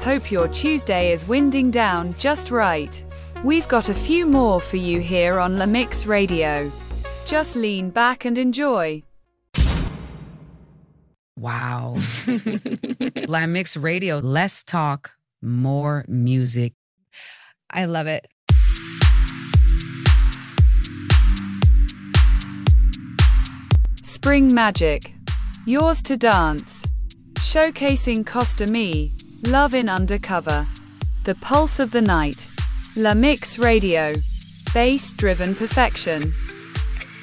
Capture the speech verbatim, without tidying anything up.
Hope your Tuesday is winding down just right. We've got a few more for you here on La Mix Radio. Just lean back and enjoy. Wow. La Mix Radio. Less talk, more music. I love it. Spring Magic. Yours to dance. Showcasing Costa Me. Love in Undercover. The pulse of the night. La Mix Radio. Bass-driven perfection.